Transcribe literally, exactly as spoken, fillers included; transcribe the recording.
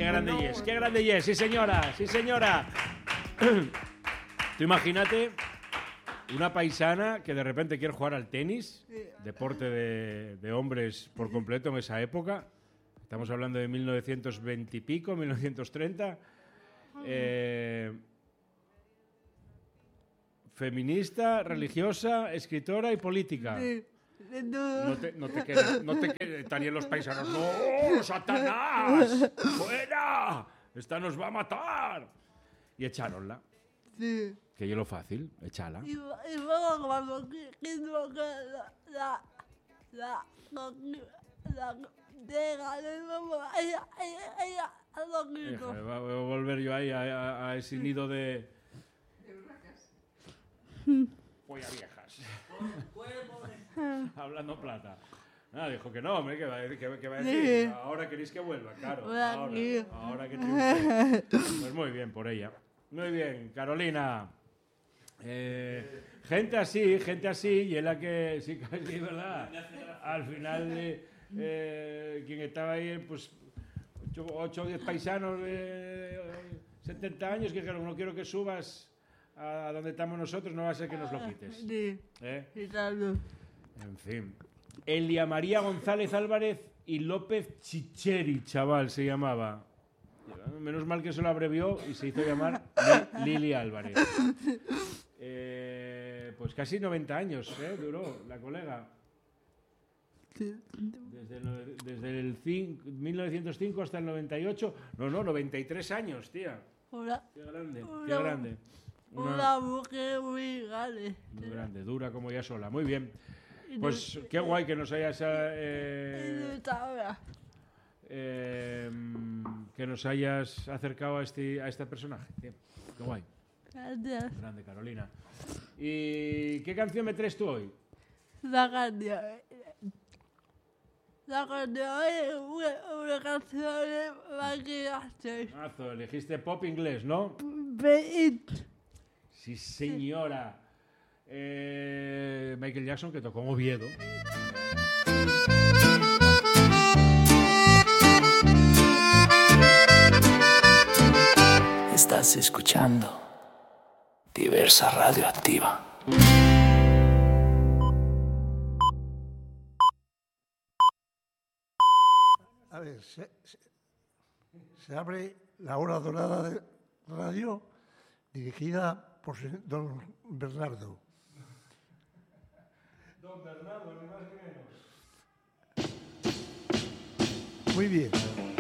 grande Yes, qué grande Yes, sí señora, sí señora. Tú imagínate una paisana que de repente quiere jugar al tenis, deporte de, de hombres por completo en esa época. Estamos hablando de mil novecientos veinte y pico, mil novecientos treinta. Eh, feminista, religiosa, escritora y política. No te, no te quedes, no te quedes, estarían los paisanos. ¡No, Satanás! ¡Fuera! ¡Esta nos va a matar! Y echáronla. Sí. Que yo lo fácil, échala. Y, y luego cuando quiso que la... la... la... la... llega de nuevo, ella, ella, ella, lo quiso. Voy a volver yo ahí a, a, a ese nido de... Polla viejas. Hablando plata. Ah, dijo que no, hombre, que va a decir, que, que va a decir. Sí. Ahora queréis que vuelva, claro. Ahora Ahora, sí. ahora que triunfe. Pues muy bien por ella. Muy bien, Carolina. Eh, gente así, gente así, y es la que, sí, sí, verdad. Al final, eh, eh, quien estaba ahí, pues, ocho o diez paisanos de setenta años que dijeron, no quiero que subas a donde estamos nosotros, no va a ser que nos lo quites. Sí, ¿Eh? sí, claro. En fin. Elia María González Álvarez y López Chicheri, chaval, se llamaba. Menos mal que se lo abrevió y se hizo llamar Lili Álvarez. Eh, pues casi noventa años, ¿eh? Duró la colega. Desde el, desde el cinco, mil novecientos cinco hasta el noventa y ocho. No, no, noventa y tres años, tía. Una, Qué grande, una, qué grande. Una, una mujer muy grande. muy grande, dura como ella sola. Muy bien. Pues qué guay que nos hayas eh, eh, que nos hayas acercado a este a este personaje. Tío. Qué guay. Gracias. Grande, Carolina. ¿Y qué canción me traes tú hoy? La canción. La canción es una, una canción de maquillaje. Mazo, elegiste pop inglés, ¿no? Beat. Sí, señora. Eh, Michael Jackson, que tocó en Oviedo. Estás escuchando Diversa Radioactiva. A ver, se, se, se abre la hora dorada de radio dirigida por don Bernardo. Don Bernardo, ni más ni menos. Muy bien.